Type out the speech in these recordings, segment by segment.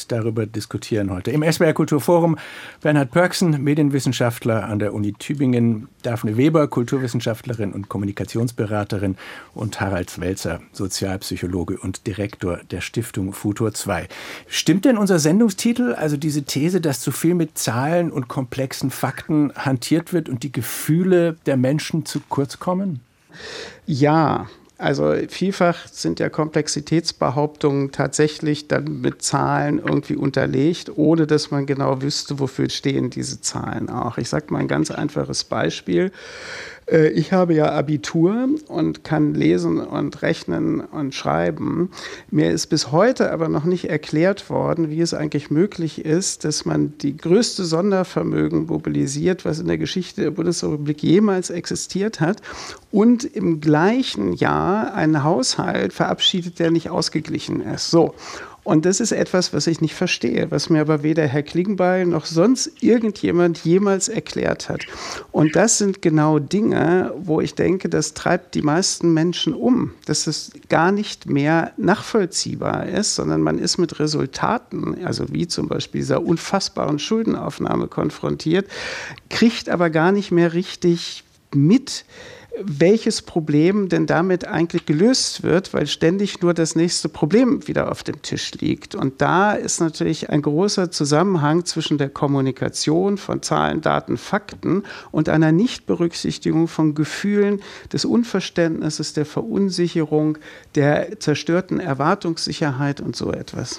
und darüber diskutieren heute. Im SWR Kulturforum Bernhard Pörksen, Medienwissenschaftler an der Uni Tübingen, Daphne Weber, Kulturwissenschaftlerin und Kommunikationsberaterin und Harald Zwelzer, Sozialpsychologe und Direktor der Stiftung Futur 2. Stimmt denn unser Sendungstitel, also diese These, dass zu viel mit Zahlen und komplexen Fakten hantiert wird und die Gefühle der Menschen zu kurz kommen? Ja. Also vielfach sind ja Komplexitätsbehauptungen tatsächlich dann mit Zahlen irgendwie unterlegt, ohne dass man genau wüsste, wofür stehen diese Zahlen auch. Ich sage mal ein ganz einfaches Beispiel. Ich habe ja Abitur und kann lesen und rechnen und schreiben. Mir ist bis heute aber noch nicht erklärt worden, wie es eigentlich möglich ist, dass man die größte Sondervermögen mobilisiert, was in der Geschichte der Bundesrepublik jemals existiert hat, und im gleichen Jahr einen Haushalt verabschiedet, der nicht ausgeglichen ist. So. Und das ist etwas, was ich nicht verstehe, was mir aber weder Herr Klingbeil noch sonst irgendjemand jemals erklärt hat. Und das sind genau Dinge, wo ich denke, das treibt die meisten Menschen um, dass es gar nicht mehr nachvollziehbar ist, sondern man ist mit Resultaten, also wie zum Beispiel dieser unfassbaren Schuldenaufnahme konfrontiert, kriegt aber gar nicht mehr richtig mit, welches Problem denn damit eigentlich gelöst wird, weil ständig nur das nächste Problem wieder auf dem Tisch liegt. Und da ist natürlich ein großer Zusammenhang zwischen der Kommunikation von Zahlen, Daten, Fakten und einer Nichtberücksichtigung von Gefühlen, des Unverständnisses, der Verunsicherung, der zerstörten Erwartungssicherheit und so etwas.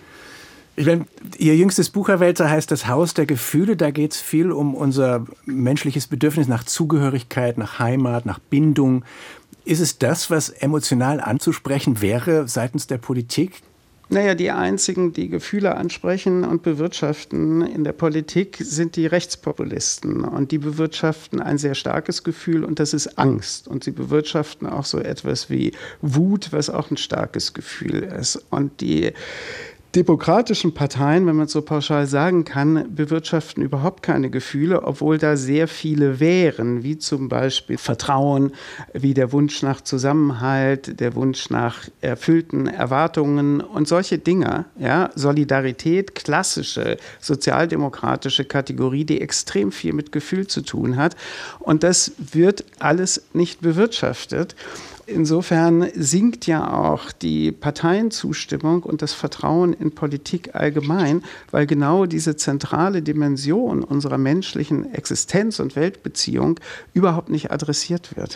Ihr jüngstes Buch, Herr Welzer, heißt Das Haus der Gefühle. Da geht es viel um unser menschliches Bedürfnis nach Zugehörigkeit, nach Heimat, nach Bindung. Ist es das, was emotional anzusprechen wäre seitens der Politik? Naja, die einzigen, die Gefühle ansprechen und bewirtschaften in der Politik, sind die Rechtspopulisten. Und die bewirtschaften ein sehr starkes Gefühl, und das ist Angst. Und sie bewirtschaften auch so etwas wie Wut, was auch ein starkes Gefühl ist. Und die demokratischen Parteien, wenn man es so pauschal sagen kann, bewirtschaften überhaupt keine Gefühle, obwohl da sehr viele wären, wie zum Beispiel Vertrauen, wie der Wunsch nach Zusammenhalt, der Wunsch nach erfüllten Erwartungen und solche Dinge. Ja? Solidarität, klassische sozialdemokratische Kategorie, die extrem viel mit Gefühl zu tun hat. Und das wird alles nicht bewirtschaftet. Insofern sinkt ja auch die Parteienzustimmung und das Vertrauen in Politik allgemein, weil genau diese zentrale Dimension unserer menschlichen Existenz und Weltbeziehung überhaupt nicht adressiert wird.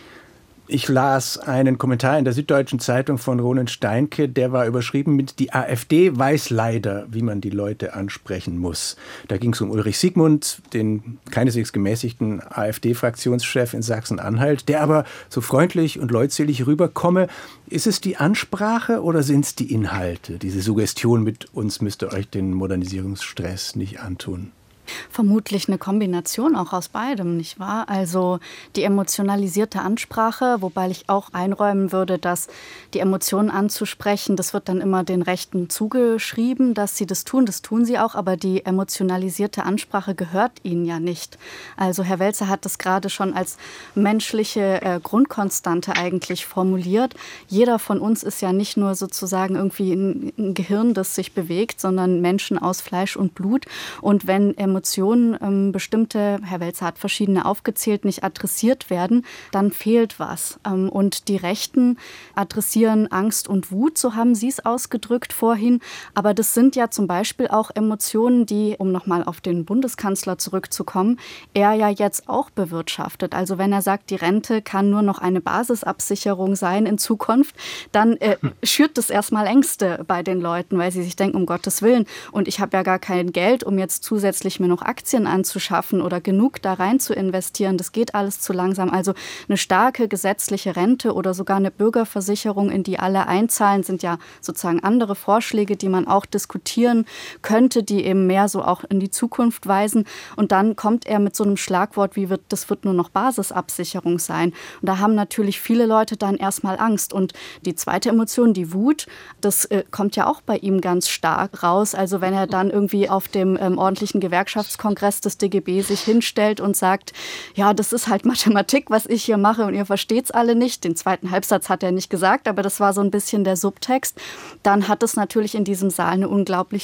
Ich las einen Kommentar in der Süddeutschen Zeitung von Ronen Steinke, der war überschrieben mit „Die AfD weiß leider, wie man die Leute ansprechen muss". Da ging es um Ulrich Siegmund, den keineswegs gemäßigten AfD-Fraktionschef in Sachsen-Anhalt, der aber so freundlich und leutselig rüberkomme. Ist es die Ansprache oder sind es die Inhalte? Diese Suggestion mit uns müsst ihr euch den Modernisierungsstress nicht antun. Vermutlich eine Kombination auch aus beidem, nicht wahr? Also die emotionalisierte Ansprache, wobei ich auch einräumen würde, dass die Emotionen anzusprechen, das wird dann immer den Rechten zugeschrieben, dass sie das tun sie auch, aber die emotionalisierte Ansprache gehört ihnen ja nicht. Also Herr Welzer hat das gerade schon als menschliche Grundkonstante eigentlich formuliert. Jeder von uns ist ja nicht nur sozusagen irgendwie ein Gehirn, das sich bewegt, sondern Menschen aus Fleisch und Blut. Und wenn Emotionen, bestimmte, Herr Welzer hat verschiedene aufgezählt, nicht adressiert werden, dann fehlt was. Und die Rechten adressieren Angst und Wut, so haben Sie es ausgedrückt vorhin. Aber das sind ja zum Beispiel auch Emotionen, die, um nochmal auf den Bundeskanzler zurückzukommen, er ja jetzt auch bewirtschaftet. Also wenn er sagt, die Rente kann nur noch eine Basisabsicherung sein in Zukunft, dann schürt das erstmal Ängste bei den Leuten, weil sie sich denken, um Gottes Willen, und ich habe ja gar kein Geld, um jetzt zusätzlich mir noch Aktien anzuschaffen oder genug da rein zu investieren. Das geht alles zu langsam. Also eine starke gesetzliche Rente oder sogar eine Bürgerversicherung, in die alle einzahlen, sind ja sozusagen andere Vorschläge, die man auch diskutieren könnte, die eben mehr so auch in die Zukunft weisen. Und dann kommt er mit so einem Schlagwort, das wird nur noch Basisabsicherung sein. Und da haben natürlich viele Leute dann erstmal Angst. Und die zweite Emotion, die Wut, das kommt ja auch bei ihm ganz stark raus. Also wenn er dann irgendwie auf dem ordentlichen Gewerkschaftskongress des DGB sich hinstellt und sagt, ja, das ist halt Mathematik, was ich hier mache und ihr versteht's alle nicht. Den zweiten Halbsatz hat er nicht gesagt, aber das war so ein bisschen der Subtext. Dann hat es natürlich in diesem Saal eine unglaublich